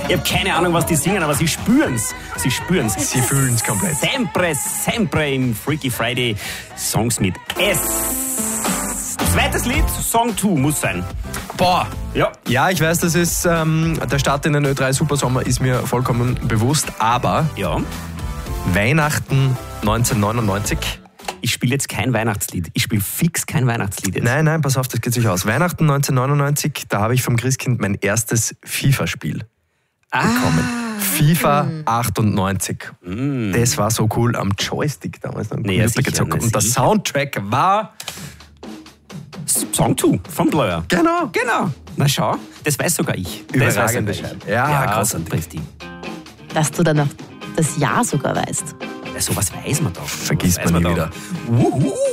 Ich habe keine Ahnung, was die singen, aber sie spüren's. Sie spüren's. Sie fühlen's komplett. Sempre im Freaky Friday Songs mit S. Zweites Lied, Song 2 muss sein. Boah. Ja. Ja, ich weiß, das ist der Start in den Ö3 Supersommer ist mir vollkommen bewusst, aber Ja. Weihnachten 1999. Ich spiele jetzt kein Weihnachtslied. Ich spiele fix kein Weihnachtslied jetzt. Nein, pass auf, das geht sich aus. Weihnachten 1999, da habe ich vom Christkind mein erstes FIFA-Spiel bekommen. FIFA 98. Das war so cool am Joystick damals. Ja, sicher, gezockt. na, Und der sicher. Soundtrack war... Song 2 vom Blur. Genau. Na schau, das weiß sogar ich. Das weiß Überragende sogar Scheibe. ich. Ja, großartig. großartig. Dass du dann noch das Jahr sogar weißt. Ja, sowas weiß man doch. Vergisst man nie wieder.